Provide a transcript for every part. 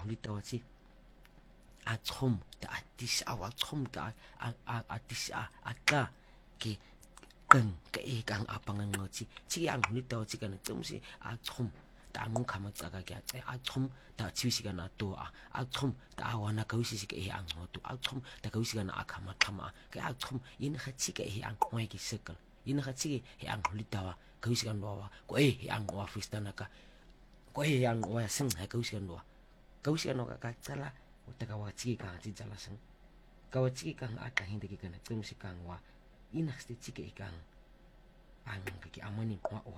angulita wati achom ta atis awachom ta atis aka ke kan ke kang apangan ngoti chi angulita wati kana tsemsi achom ta angun kama tsaka ke achom ta chiwisi kana to achom ta awana kausi ke angoto achom ta kausi kana akama kama ke achom yin khachi ke angwai ki sekal yin khachi ke angulita wa kausi kana wa ko angwa fistana ka ko angwa sing kausi kana wa kausi kana ka tsala utaka wachiki ka jala sang ka wachiki ka aka hindi ki kana tsemsi ka wa yin khasti chike ka ang ki amani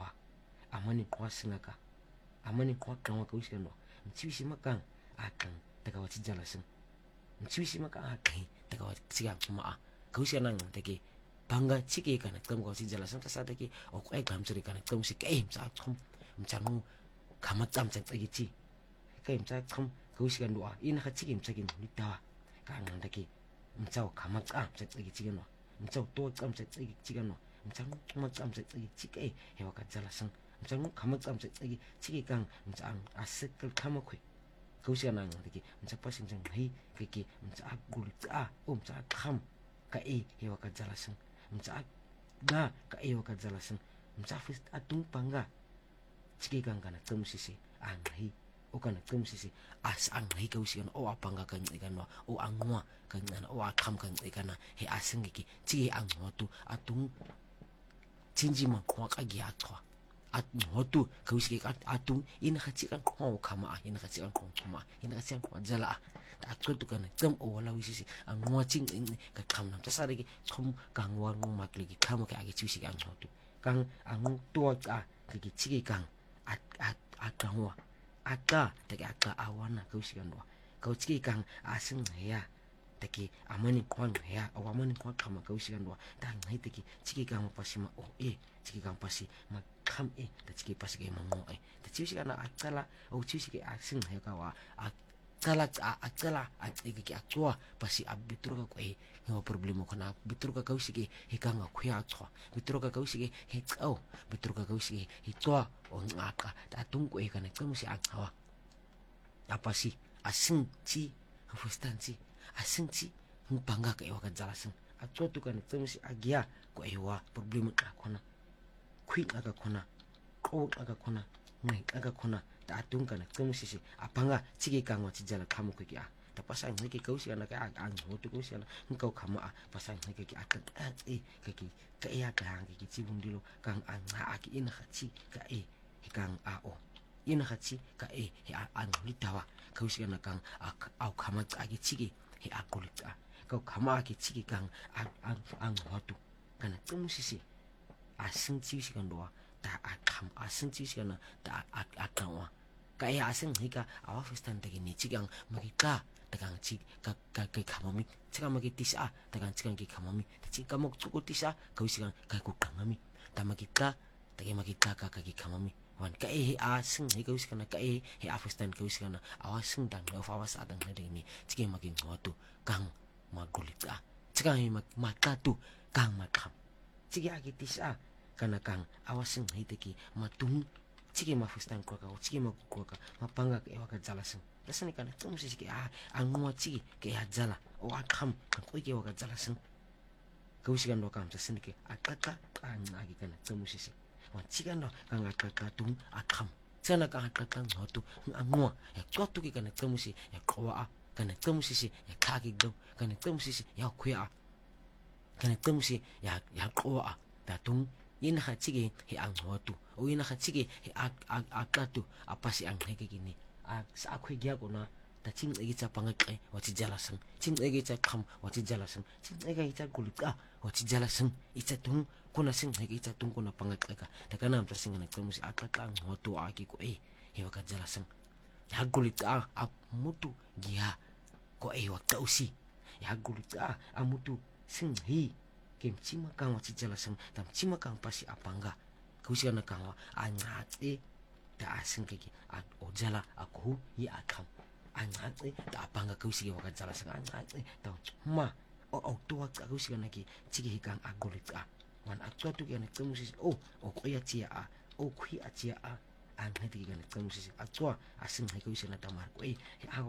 kwa singaka amani kwa kan kausi kana mchiwisi makang akan taka wachi jala sang mchiwisi makang akan taka wachi ka kuma kausi kana take banga chike kana tsam wachi jala sang sa take o kwa gamsuri kana tsemsi ka msa chom mchamu kama tsam tsagi chi ka msa chom kausi kana wa ina khachi mchagi nita ka ngandaki mchao kama tsam tsagi chi kana mchao to tsam tsagi chi kana mchao kama tsam tsagi chi ka hewa ka jala sang mchao kama tsam tsagi chi ka mchao asekal kama kwe kausi kana ngandaki mchao pasin jang hai ke mchao gulita mchao kham ka hewa ka jala sang mchao ga ka hewa ka jala sang mchao fist atung panga chi ka kana tsemsi angai o kana tsemsi as angai kausi kana o apanga kan ikana o angwa kan o akam kan ikana he asengiki chi angwa tu atung chinji ma kwa ka gi atwa at ngotu kausi ka atung ina khachi kan ko kama ina khachi kan ko kama ina khachi kan jala atko tu kana tsam o wala wisi angwa ching ka khamna tasare ki chom kangwa ngma kliki kama ka agi chusi kan ngotu kan angu to ka ki chi kan atangwa aka take aka awana kausi kan wa kausi kan asing ya take amani kwang ya awamani kwa kama kausi kan wa ta ngai take chiki kan pasi ma chiki kan pasi ma kham ta chiki pasi ke mango ta chisi kan atala o chisi ke asing ya ka wa atala ki atwa pasi abitru ka no problema kana bitru ka kausi ke hikanga khya atwa bitru ka kausi ke hikau bitru ka kausi ke hitwa o ngaka ta tungko kana tsamusi akawa apasi asing chi fustanchi asing chi bangga ka ewa ka jalasing atwa tu kana tsamusi agia ko ewa problema ka kona khui aka kona ko aka kona ngai aka kona ta atung kana tsamusi apanga chike kangwa chijala khamu ko kia ta pasang ngai ke kausi ana ka ang hotu kausi ana ngkau khama pasang ngai ke akan ka ya ka hang ke chibundilo kang anga aki ina khachi ka kang ao ina khachi ka he ang litawa kausi ana kang au khama aki chiki he akulita ka khama aki chiki kang ang hotu kana tsamusi asing chi kan doa ta akam asing chi kana ta akawa ka asing hika awa fistan tagi ni chigang magika tagang chi ka kamami chika magitisa tagang chigang ki kamami chika mok tsukutisa kausi kan ka ku kamami tamagita tagi magita ka ki kamami wan ka asing hika kausi kana ka he afistan kausi kana awa sing dang of awas adang na ni chiki maging ngotu kang magulita chika makatu kang makam chiki agitisa kana kang awasing hiteki matung chiki mafistan kwa ka chiki makukwa ka mapanga ke waka jalasing dasani kana tumusi chiki angwa chiki ke jala o akham kan ko ke waka jalasing kausi kan wakam tasini ke akaka agi kana tumusi si wan chiki no kang akaka tung akham sana ka akaka ngotu angwa ya chotu ki kana tumusi ya kwa kana tumusi si ya kagi do kana tumusi si ya khya kana tumusi ya kwa tatung ina khachi he ang hotu o ina khachi he akatu apasi ang he kini sa akhwe gya ko na ta ching egi cha pangai wachi jalasang ching egi cha kham wachi jalasang ching egi cha gulika wachi jalasang icha tung kuna sing he icha tung kuna pangai ka ta kana am sing na tsamusi akaka ang hotu aki ko he waka jalasang ya gulika mutu gya ko wakta usi ya gulika amutu sing hi kem chima kang wachi jalasang tam chima kang pasi apanga kausi kana kang angate ta asing kiki ojala aku ya akam angate ta apanga kausi waka jalasang angate ta ma o tua kausi kana ki chiki kang agolita wan atwa tu kana tsamusi o koya chia o kui achia ang hedi kana tsamusi atwa asing kausi na tamar ko